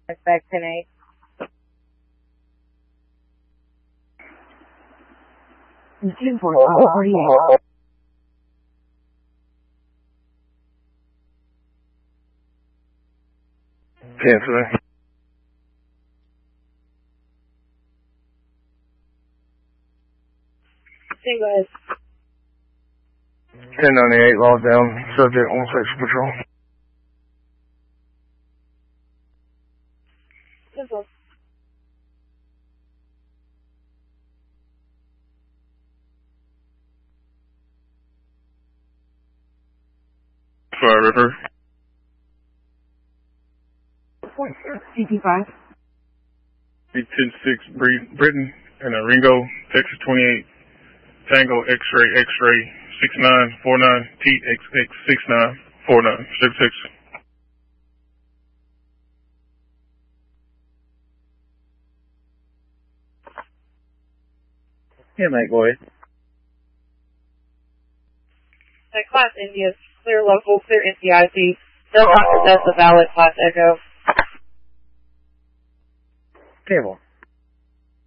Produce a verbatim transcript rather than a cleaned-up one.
Back ten eight. ten four forty-eight. Cancel. Hey guys. ten ninety-eight, logged down, subject on sexual patrol. Simple. Fire River. C T five. B ten six, Britain, and a Ringo, Texas twenty-eight, Tango, X-ray, X-ray, six nine four nine, T X X six nine four nine, six six. Yeah, mate, boy. The class India is clear local, clear N C I C. Still not possess a valid class echo. Cable.